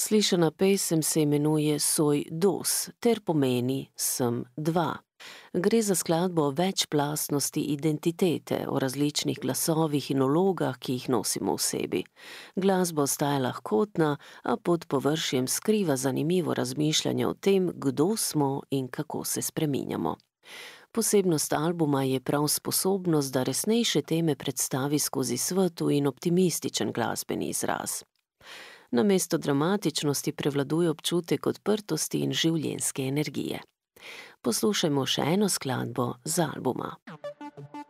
Slišana pesem se imenuje Soj dos ter pomeni Sem dva. Gre za skladbo o večplastnosti identitete, o različnih glasovih in vlogah, ki jih nosimo v sebi. Glasba ostaja lahkotna, a pod površjem skriva zanimivo razmišljanje o tem, kdo smo in kako se spreminjamo. Posebnost albuma je prav sposobnost, da resnejše teme predstavi skozi svetl in optimističen glasbeni izraz. Namesto dramatičnosti prevladuje občutek odprtosti in življenjske energije. Poslušajmo še eno skladbo z albuma.